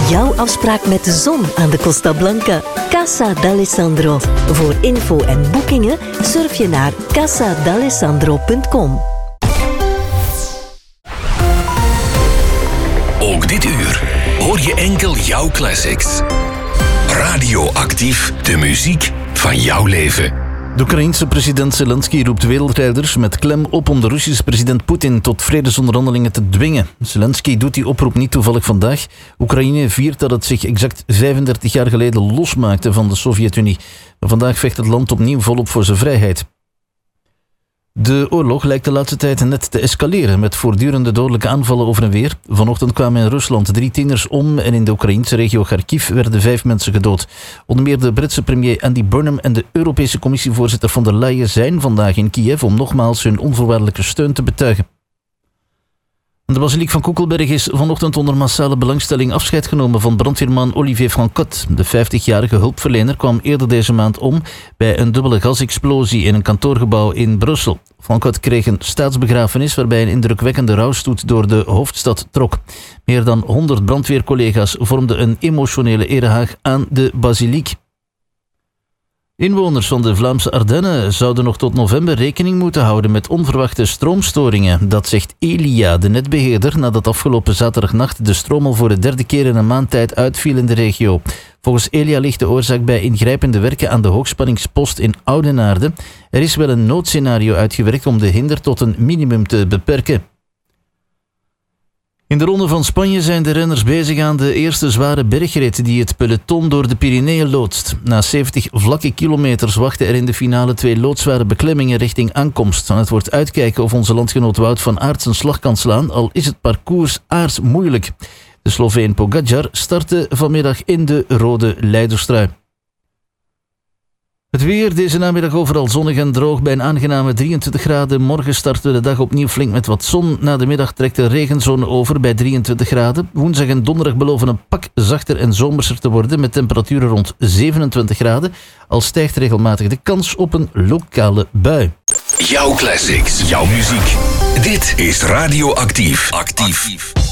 jouw afspraak met de zon aan de Costa Blanca. Casa d'Alessandro. Voor info en boekingen surf je naar casadalessandro.com. Ook dit uur hoor je enkel jouw classics. Radioactief, de muziek van jouw leven. De Oekraïense president Zelensky roept wereldleiders met klem op om de Russische president Poetin tot vredesonderhandelingen te dwingen. Zelensky doet die oproep niet toevallig vandaag. Oekraïne viert dat het zich exact 35 jaar geleden losmaakte van de Sovjet-Unie. Maar vandaag vecht het land opnieuw volop voor zijn vrijheid. De oorlog lijkt de laatste tijd net te escaleren met voortdurende dodelijke aanvallen over en weer. Vanochtend kwamen in Rusland 3 tieners om en in de Oekraïnse regio Kharkiv werden 5 mensen gedood. Onder meer de Britse premier Andy Burnham en de Europese commissievoorzitter von der Leyen zijn vandaag in Kiev om nogmaals hun onvoorwaardelijke steun te betuigen. De basiliek van Koekelberg is vanochtend onder massale belangstelling afscheid genomen van brandweerman Olivier Francotte. De 50-jarige hulpverlener kwam eerder deze maand om bij een dubbele gasexplosie in een kantoorgebouw in Brussel. Francotte kreeg een staatsbegrafenis waarbij een indrukwekkende rouwstoet door de hoofdstad trok. Meer dan 100 brandweercollega's vormden een emotionele erehaag aan de basiliek. Inwoners van de Vlaamse Ardennen zouden nog tot november rekening moeten houden met onverwachte stroomstoringen. Dat zegt Elia, de netbeheerder, nadat afgelopen zaterdagnacht de stroom al voor de 3e keer in een maand tijd uitviel in de regio. Volgens Elia ligt de oorzaak bij ingrijpende werken aan de hoogspanningspost in Oudenaarde. Er is wel een noodscenario uitgewerkt om de hinder tot een minimum te beperken. In de Ronde van Spanje zijn de renners bezig aan de eerste zware bergrit die het peloton door de Pyreneeën loodst. Na 70 vlakke kilometers wachten er in de finale 2 loodzware beklemmingen richting aankomst. Het wordt uitkijken of onze landgenoot Wout van Aert zijn slag kan slaan, al is het parcours aards moeilijk. De Sloveen Pogačar startte vanmiddag in de rode leiderstrui. Het weer, deze namiddag overal zonnig en droog bij een aangename 23 graden. Morgen starten we de dag opnieuw flink met wat zon. Na de middag trekt de regenzone over bij 23 graden. Woensdag en donderdag beloven een pak zachter en zomerser te worden met temperaturen rond 27 graden. Al stijgt regelmatig de kans op een lokale bui. Jouw classics, jouw muziek. Dit is Radioactief. Actief.